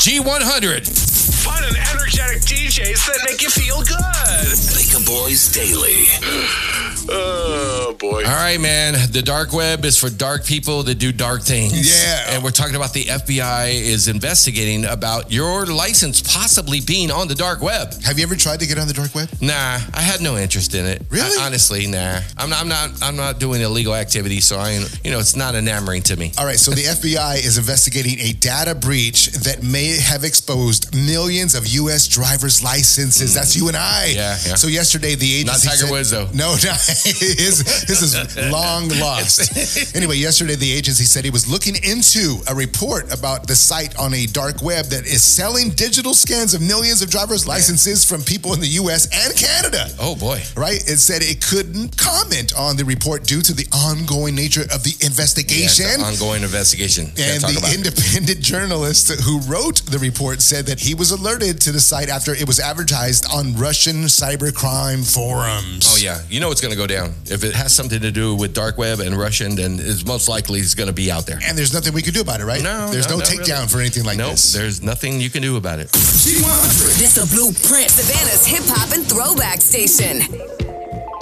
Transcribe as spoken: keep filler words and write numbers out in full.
G one hundred. Fun and energetic D Js that make you feel good. Mega Boys Daily. Oh, boy. All right, man. The dark web is for dark people that do dark things. Yeah. And we're talking about the F B I is investigating about your license possibly being on the dark web. Have you ever tried to get on the dark web? Nah, I had no interest in it. Really? I, honestly, nah. I'm not. I'm not. I'm not doing illegal activity, so I, you know, it's not enamoring to me. All right, so the F B I is investigating a data breach that may have exposed millions of U S driver's licenses. Mm. That's you and I. Yeah, yeah. So yesterday, the agency Not Tiger said, Woods, though. No, no, his, his is long lost. Anyway, yesterday, the agency said it was looking into a report about the site on a dark web that is selling digital scans of millions of driver's licenses from people in the U S and Canada. Oh, boy. Right? It said it couldn't comment on the report due to the ongoing nature of the investigation. Yeah, the ongoing investigation. And the independent journalist who wrote the report said that he was alerted to the site after it was advertised on Russian cybercrime forums. Oh, yeah. You know it's going to go down. If it has something to do with dark web and Russian, then it's most likely it's going to be out there. And there's nothing we can do about it, right? No, There's no, no takedown really. for anything like nope, this. There's nothing you can do about it. This a blueprint. Savannah's hip hop and throwback station.